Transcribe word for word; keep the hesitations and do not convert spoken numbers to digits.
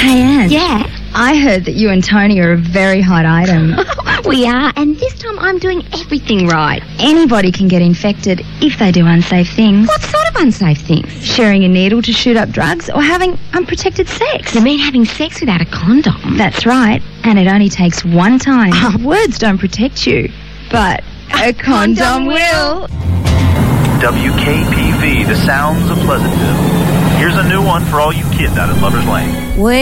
Hey, Anne. Yeah? I heard that you and Tony are a very hot item. We are, and this time I'm doing everything right. Anybody can get infected if they do unsafe things. What sort of unsafe things? Sharing a needle to shoot up drugs or having unprotected sex. You mean having sex without a condom? That's right, and it only takes one time. Oh. Words don't protect you, but a, a condom, condom will. W K P V, the sounds of Pleasantville. Here's a new one for all you kids out at Lover's Lane. Wait.